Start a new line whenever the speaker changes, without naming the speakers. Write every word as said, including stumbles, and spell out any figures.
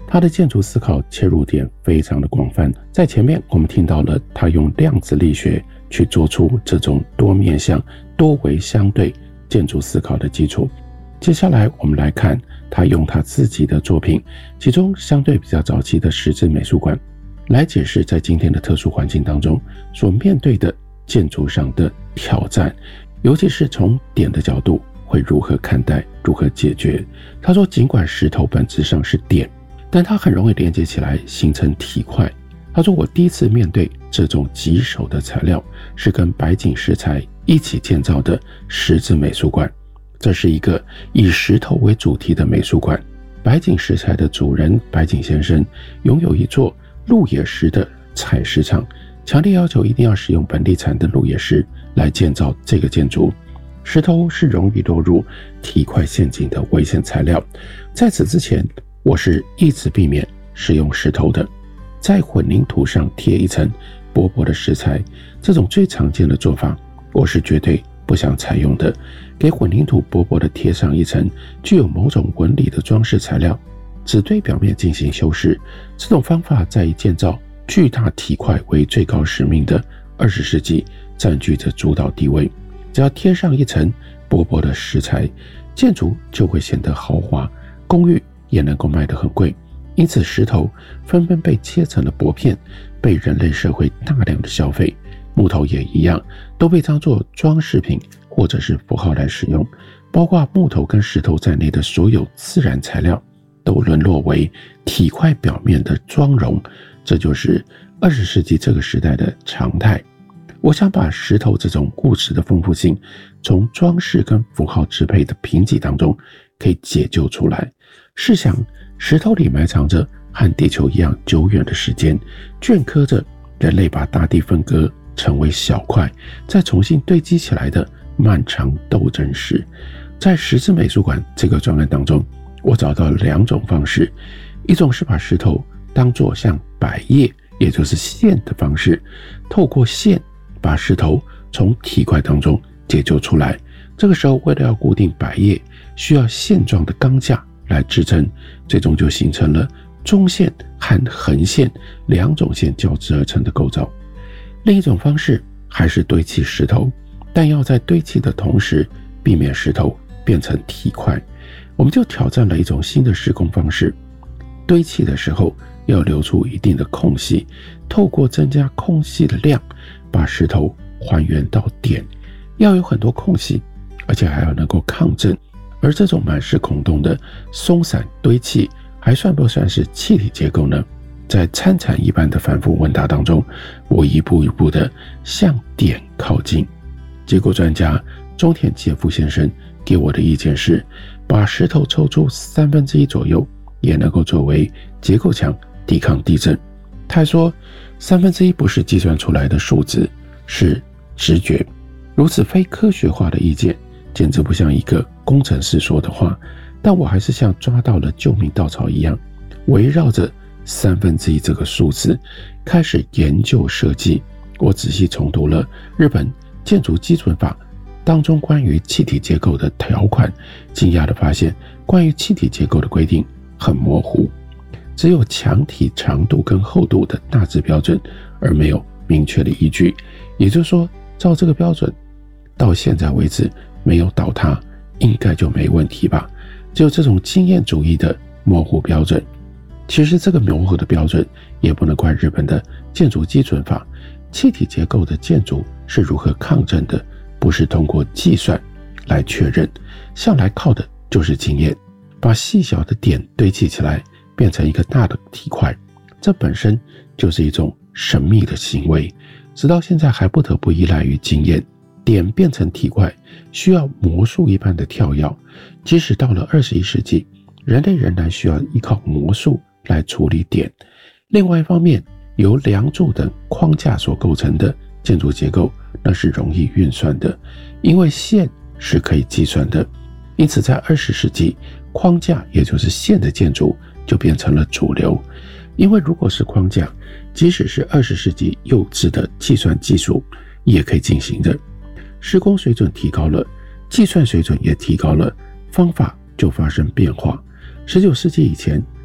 他的建筑思考切入点非常的广泛。在前面我们听到了他用量子力学去做出这种多面向、多维相对建筑思考的基础。接下来我们来看他用他自己的作品，其中相对比较早期的十字美术馆，来解释在今天的特殊环境当中所面对的建筑上的挑战，尤其是从点的角度会如何看待，如何解决。他说尽管石头本质上是点，但它很容易连接起来形成体块。他说我第一次面对这种棘手的材料是跟白井石材一起建造的十字美术馆。这是一个以石头为主题的美术馆，白井石材的主人白井先生拥有一座鹿野石的采石场，强烈要求一定要使用本地产的鹿野石来建造这个建筑。石头是容易落入体块陷阱的危险材料，在此之前我是一直避免使用石头的。在混凝土上贴一层薄薄的石材，这种最常见的做法我是绝对不想采用的。给混凝土薄薄的贴上一层具有某种纹理的装饰材料，只对表面进行修饰，这种方法在以建造巨大体块为最高使命的二十世纪占据着主导地位。只要贴上一层薄薄的石材，建筑就会显得豪华，公寓也能够卖得很贵。因此石头纷纷被切成了薄片，被人类社会大量的消费。木头也一样，都被当作装饰品或者是符号来使用。包括木头跟石头在内的所有自然材料都沦落为体块表面的妆容，这就是二十世纪这个时代的常态。我想把石头这种物质的丰富性从装饰跟符号支配的贫瘠当中可以解救出来。试想石头里埋藏着和地球一样久远的时间，镌刻着人类把大地分割成为小块再重新堆积起来的漫长斗争史。在十字美术馆这个专案当中，我找到了两种方式，一种是把石头当作像百叶也就是线的方式，透过线把石头从体块当中解救出来。这个时候为了要固定百叶，需要线状的钢架来支撑，最终就形成了中线和横线两种线交织而成的构造。另一种方式还是堆砌石头，但要在堆砌的同时避免石头变成体块。我们就挑战了一种新的施工方式，堆砌的时候要留出一定的空隙，透过增加空隙的量把石头还原到点。要有很多空隙，而且还要能够抗震。而这种满是孔洞的松散堆砌还算不算是气体结构呢？在参禅一般的反复问答当中，我一步一步的向点靠近。结构专家中田介夫先生给我的意见是，把石头抽出三分之一左右也能够作为结构墙抵抗地震。他说三分之一不是计算出来的数字，是直觉。如此非科学化的意见简直不像一个工程师说的话，但我还是像抓到了救命稻草一样，围绕着三分之一这个数字开始研究设计。我仔细重读了日本建筑基准法当中关于气体结构的条款，惊讶地发现关于气体结构的规定很模糊，只有墙体长度跟厚度的大致标准，而没有明确的依据。也就是说，照这个标准到现在为止没有倒塌，应该就没问题吧。只有这种经验主义的模糊标准。其实这个模糊的标准也不能怪日本的建筑基准法，气体结构的建筑是如何抗震的，不是通过计算来确认，向来靠的就是经验。把细小的点堆砌起来变成一个大的体块，这本身就是一种神秘的行为，直到现在还不得不依赖于经验。点变成体块需要魔术一般的跳跃，即使到了二十一世纪，人类仍然需要依靠魔术来处理点。另外一方面，由梁柱等框架所构成的建筑结构，那是容易运算的，因为线是可以计算的。因此在二十世纪，框架也就是线的建筑就变成了主流。因为如果是框架，即使是二十世纪幼稚的计算技术也可以进行的。施工水准提高了，计算水准也提高了，方法就发生变化。十九世纪以前，